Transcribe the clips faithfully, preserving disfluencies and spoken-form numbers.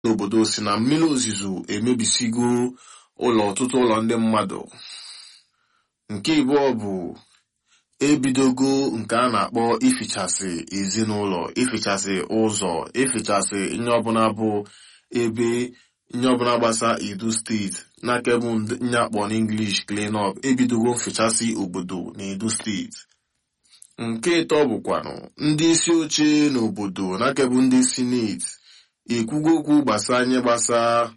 n'obodo si na mmiri ozizo emebisigo ụlọ ọtụtụ ụlọ ndị mmadụ. Nke ịbụọ bụ ebidogo nke a na-akpọ ifichasị ezinụlọ, ifichasị ụzọ, ifichasị ihe ọbụla bụ ebe ihe ọbụla gbasa Edo steeti n'aka bụ nye akpọ n'English clean up, ebidogo mfichasị obodo na Edo steeti. Nke ịtọ bụkwanụ ndị isi oche n'obodo n'aka bụ ndị sineti ekwugo okwu gbasa anya gbasa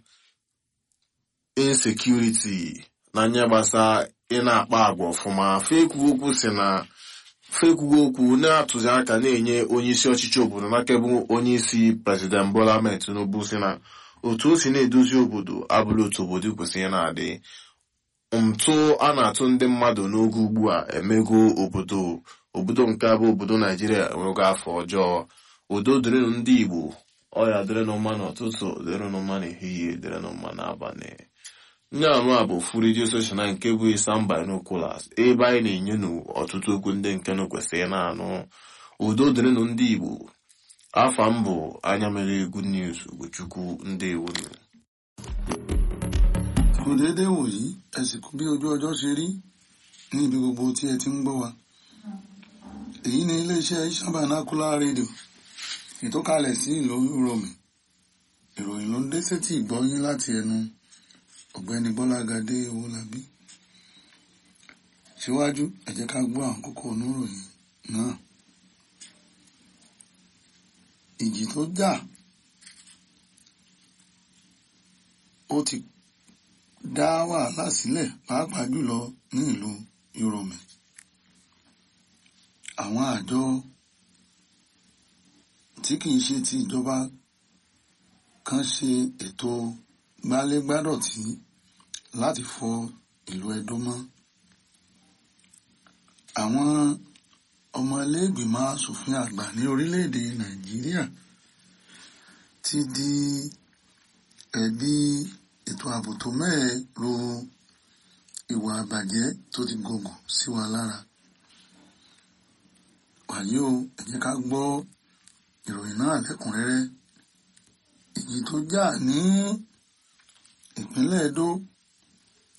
insecurity na anya gbasa ị na-akpa agwa ọfụma. Fekwugo okwu si na fekwugo okwu na-atụzi aka na-enye onye isi ọchịchị obodo n'aka bụ onye isi President Bola Ahmed Tinubu si na otu o si na-edozi obodo abụrụ otu obodo kwesịrị na-adị. Ntụ a na-atụ ndị mmadụ n'oge ugbu a emego obodo obodo nke abụ obodo Naijiria enwego afọ ọjọọ. Udo dịrịnụ ndị Igbo, ọya dịrịnụ mma n'ụtụtụ, dịrịnụ mma n'ehihie, dịrịnụ mma n'abalị. Nye anụ a bụ Fu Radio Station nke bụ Isam Binoculars, ebe anyị na-enye ọtụtụ okwu ndị nke nụ kwesịrị na-anụ. Udo dịrịnụ ndị Igbo. Afa m bụ Anya Mere Good News Ugochukwu, ndewo. Kò déédéé wòyí, ẹ sì kú bí ojú ọjọ́ ṣe rí ní ibi gbogbo tí ẹ ti ń gbọ́ wa. Èyí ni iléeṣẹ́ Isam Binocular Radio, ìtọ́kalẹ̀ sí ìlú Uromi. Ìròyìn ló ń dé sétí ìgbọ́yín láti ẹnu ọ̀gbẹ́ni Bọ́lágadé Owólabí. Síwájú, ẹ jẹ́ ká gbọ́ àwọn kókó oníròyìn náà. Ìjì tó jà ó ti dá wàhálà sílẹ̀ pàápàá jùlọ ní ìlú Uromi. Àwọn àjọ tí kìí ṣe ti ìjọba kan ṣe ètò gbálégbádọ̀tí láti fọ ìlú Ẹdó mọ́. Àwọn ọmọ ilé-ìgbìmọ̀ aṣòfin àgbà ní orílẹ̀-èdè Nàìjíríà ti di ẹ̀bi ètò ààbò tó mẹ́ẹ̀ ro ìwà àbàjẹ́ tó ti gògùn sí wa lára. Wàyí o, ẹ jẹ́ ká gbọ́ ìròyìn náà lẹ́kùnrẹ́rẹ́. Ìjì tó jà ní ìpínlẹ̀ Ẹdó